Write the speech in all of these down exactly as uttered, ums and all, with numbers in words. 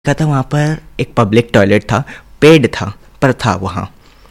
का था वहाँ पर एक पब्लिक टॉयलेट था, पेड था पर था वहाँ।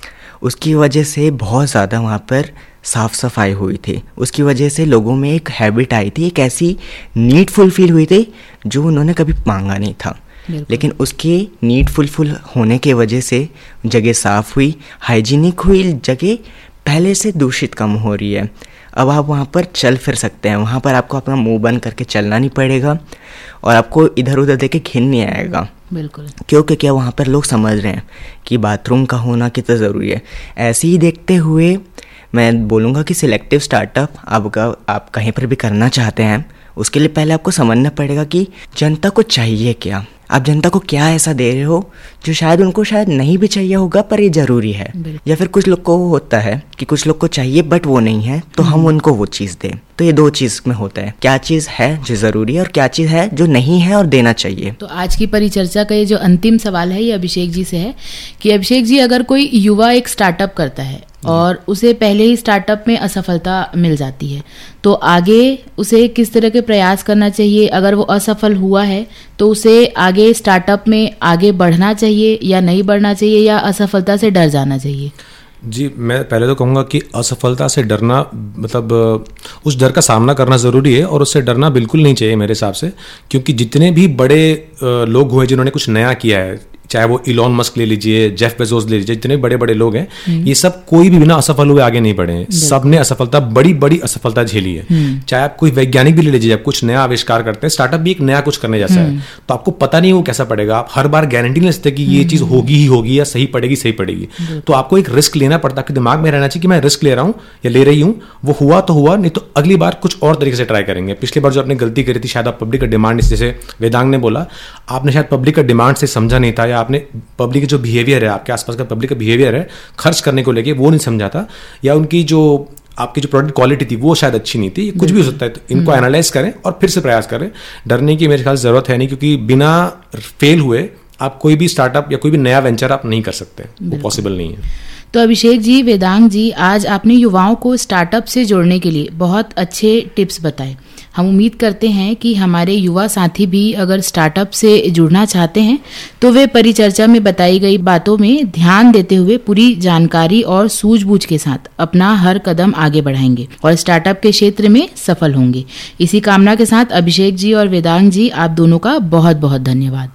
उसकी वजह से बहुत ज़्यादा वहाँ पर साफ़ सफाई हुई थी। उसकी वजह से लोगों में एक हैबिट आई थी, एक ऐसी नीड फुलफिल हुई थी जो उन्होंने कभी मांगा नहीं था। लेकिन उसके नीड फुलफिल होने के वजह से जगह साफ़ हुई, हाइजीनिक हुई, जगह पहले से दूषित कम हो रही है। अब आप वहाँ पर चल फिर सकते हैं, वहाँ पर आपको अपना मुंह बंद करके चलना नहीं पड़ेगा और आपको इधर उधर देख के घिन नहीं आएगा। बिल्कुल, क्योंकि क्या वहाँ पर लोग समझ रहे हैं कि बाथरूम का होना कितना ज़रूरी है। ऐसे ही देखते हुए मैं बोलूँगा कि सिलेक्टिव स्टार्टअप आपका आप कहीं पर भी करना चाहते हैं, उसके लिए पहले आपको समझना पड़ेगा कि जनता को चाहिए क्या, आप जनता को क्या ऐसा दे रहे हो जो शायद उनको शायद नहीं भी चाहिए होगा पर ये ज़रूरी है। या फिर कुछ लोग को होता है कि कुछ लोग को चाहिए बट वो नहीं है, तो हम उनको वो चीज़ दें। तो ये दो चीज़ में होता है, क्या चीज़ है जो ज़रूरी है और क्या चीज़ है जो नहीं है और देना चाहिए। तो आज की परिचर्चा का ये जो अंतिम सवाल है ये अभिषेक जी से है कि अभिषेक जी, अगर कोई युवा एक स्टार्टअप करता है और उसे पहले ही स्टार्टअप में असफलता मिल जाती है, तो आगे उसे किस तरह के प्रयास करना चाहिए? अगर वो असफल हुआ है तो उसे आगे स्टार्टअप में आगे बढ़ना चाहिए या नहीं बढ़ना चाहिए, या असफलता से डर जाना चाहिए? जी, मैं पहले तो कहूँगा कि असफलता से डरना, मतलब उस डर का सामना करना ज़रूरी है और उससे डरना बिल्कुल नहीं चाहिए मेरे हिसाब से। क्योंकि जितने भी बड़े लोग हुए जिन्होंने कुछ नया किया है, चाहे वो इलॉन मस्क ले लीजिए, जेफ बेजोस ले लीजिए, जितने बड़े बड़े लोग हैं, ये सब कोई भी बिना असफल हुए आगे नहीं बढ़े हैं। सब ने असफलता, बड़ी बड़ी असफलता झेली है। चाहे आप कोई वैज्ञानिक भी ले लीजिए, आप कुछ नया आविष्कार करते हैं, स्टार्टअप भी एक नया कुछ करने जैसा है, तो आपको पता नहीं वो कैसा पड़ेगा। आप हर बार गारंटी नहीं सकते कि ये चीज़ होगी ही होगी या सही पड़ेगी सही पड़ेगी। तो आपको एक रिस्क लेना पड़ता है कि दिमाग में रहना चाहिए कि मैं रिस्क ले रहा हूँ या ले रही हूँ, वो हुआ तो हुआ, नहीं तो अगली बार कुछ और तरीके से ट्राई करेंगे। पिछली बार जो आपने गलती करी थी, शायद आप पब्लिक का डिमांड, जैसे वेदांग ने बोला, आपने शायद पब्लिक का डिमांड से समझा नहीं था, या आपने पब्लिक जो बिहेवियर है, आपके आसपास का पब्लिक का बिहेवियर है खर्च करने को लेके, वो नहीं समझा था, या उनकी जो आपकी जो प्रोडक्ट क्वालिटी थी वो शायद अच्छी नहीं थी। कुछ भी हो सकता है, तो इनको एनालाइज करें और फिर से प्रयास करें। डरने की मेरे ख्याल से जरूरत है नहीं, क्योंकि बिना फेल हुए आप कोई भी स्टार्टअप या कोई भी नया वेंचर आप नहीं कर सकते, वो पॉसिबल नहीं है। तो अभिषेक जी, वेदांग जी, आज आपने युवाओं को स्टार्टअप से जोड़ने के लिए बहुत अच्छे टिप्स बताए। हम उम्मीद करते हैं कि हमारे युवा साथी भी अगर स्टार्टअप से जुड़ना चाहते हैं तो वे परिचर्चा में बताई गई बातों में ध्यान देते हुए पूरी जानकारी और सूझबूझ के साथ अपना हर कदम आगे बढ़ाएंगे और स्टार्टअप के क्षेत्र में सफल होंगे। इसी कामना के साथ अभिषेक जी और वेदांग जी, आप दोनों का बहुत बहुत धन्यवाद।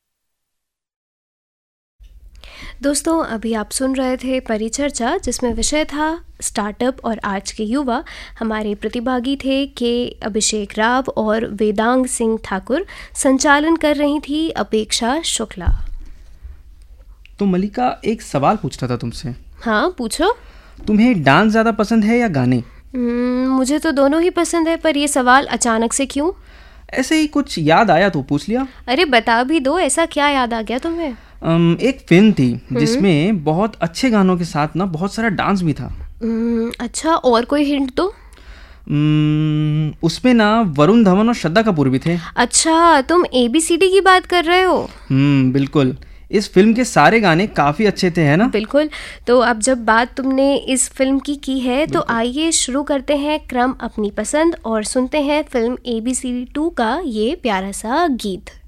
दोस्तों, अभी आप सुन रहे थे परिचर्चा, जिसमें विषय था स्टार्टअप और आज के युवा। हमारे प्रतिभागी थे के अभिषेक राव और वेदांग सिंह ठाकुर। संचालन कर रही थी अपेक्षा शुक्ला। तो मलिका, एक सवाल पूछना था तुमसे। हाँ, पूछो। तुम्हें डांस ज़्यादा पसंद है या गाने? मुझे तो दोनों ही पसंद है, पर ये सवाल अचानक से क्यों? ऐसे ही कुछ याद आया तो पूछ लिया। अरे बता भी दो, ऐसा क्या याद आ गया तुम्हें? um, एक फिल्म थी जिसमें बहुत अच्छे गानों के साथ ना बहुत सारा डांस भी था। um, अच्छा, और कोई हिंट दो? um, उसमें ना वरुण धवन और श्रद्धा कपूर भी थे। अच्छा, तुम ए बी सी डी की बात कर रहे हो? हम्म बिल्कुल, इस फिल्म के सारे गाने काफ़ी अच्छे थे, है ना? बिल्कुल। तो अब जब बात तुमने इस फिल्म की की है, तो आइए शुरू करते हैं क्रम अपनी पसंद और सुनते हैं film A B C D to का ये प्यारा सा गीत।